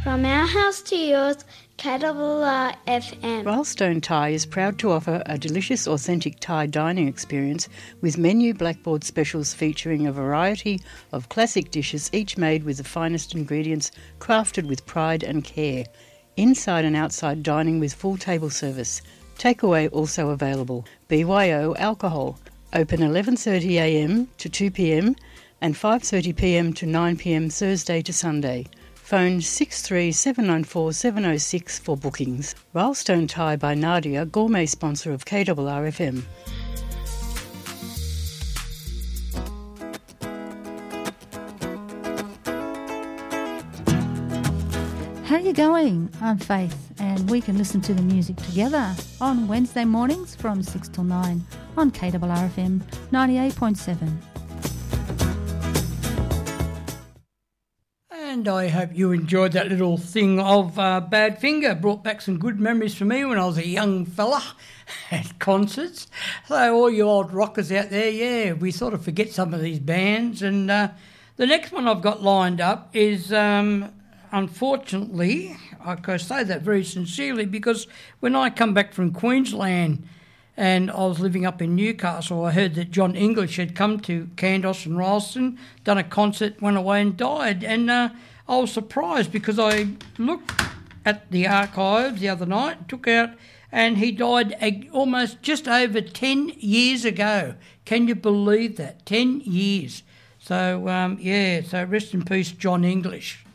From our house to yours, KWR FM. Wildstone Thai is proud to offer a delicious, authentic Thai dining experience with menu blackboard specials featuring a variety of classic dishes, each made with the finest ingredients, crafted with pride and care. Inside and outside dining with full table service. Takeaway also available. BYO alcohol. Open 11:30am to 2pm and 5:30pm to 9pm Thursday to Sunday. Phone 63794 for bookings. Wildstone Thai by Nadia, gourmet sponsor of KRRFM. How you going? I'm Faith, and we can listen to the music together on Wednesday mornings from 6 till 9 on KRRFM 98.7. And I hope you enjoyed that little thing of Badfinger. Brought back some good memories for me when I was a young fella at concerts. So all you old rockers out there, yeah, we sort of forget some of these bands. And the next one I've got lined up is, unfortunately, I can say that very sincerely, because when I come back from Queensland and I was living up in Newcastle, I heard that John English had come to Kandos and Ralston, done a concert, went away and died. And I was surprised because I looked at the archives the other night, took out, and he died almost just over 10 years ago. Can you believe that? 10 years. So, so rest in peace, John English.